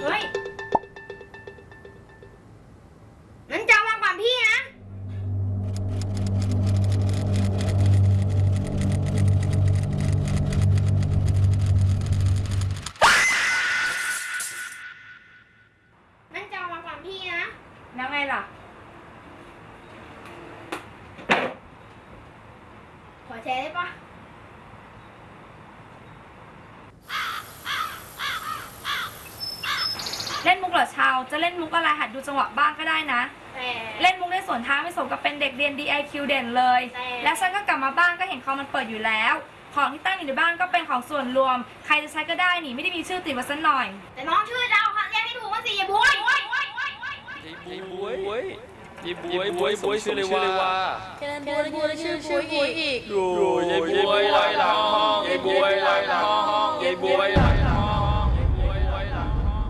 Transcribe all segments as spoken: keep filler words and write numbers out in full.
เฮ้ยงั้นจะวางก่อนพี่นะงั้นจะวางก่อนพี่นะแล้วไงล่ะขอแชร์ได้ปะเล่นมุกเหรอชาวจะเล่นมุกอะไรหัดดูจังหวะบ้างก็ได้นะเล่นมุกในสวนทางไม่สมกับเป็นเด็กเรียน ดี ไอ คิว เด่นเลยและฉันก็กลับมาบ้านก็เห็นคอมมันเปิดอยู่แล้วของที่ตั้งอยู่ในบ้านก็เป็นของส่วนรวมใครจะใช้ก็ได้นี่ไม่ได้มีชื่อติดมาสักหน่อยแต่น้องชื่อเราค่ะเรียกไม่ถูกว่าสิอย่าบุ้ยยีบวยยีบวยบวยบวยชื่อเลยว่าแค่นั้นบวยบวยชื่อชื่อบวยอีกดูยีบวยลอยหลังห้องยีบวยลอยหลังห้องยีบวยลอยหลังห้องยีบวยลอยหลังห้อง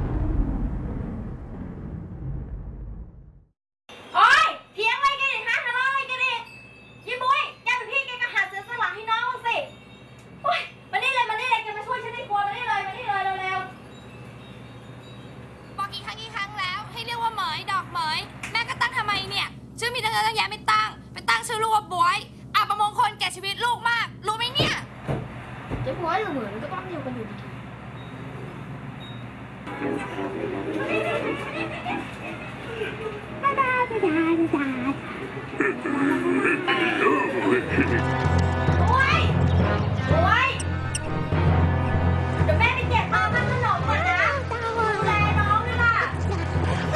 โอ๊ยเถียงอะไรกันอีกฮะทะเลาะอะไรกันอีกยีบุ้ยแกเป็นพี่แกก็หาเสียสละให้น้องสิโอ๊ยมานี่เลยมานี่เลยแกมาช่วยฉันได้กลัวมานี่เลยมานี่เลยเร็วๆบอกกี่ครั้งกี่ครั้งแล้วให้เรียกว่าเหมยดอกเหมยแม่ก็ตั้งทำไมเนี่ยชื่อมีตั้งเยอะตั้งแยะไม่ตั้งไปตั้งชื่อลูกว่าบวยอับประมงคลแก่ชีวิตลูกมากรู้ไหมเนี่ยจะบวยหรือเหมือนก็ต้องอยู่กันอยู่ดีบ๊ายบายบ๊ายบาย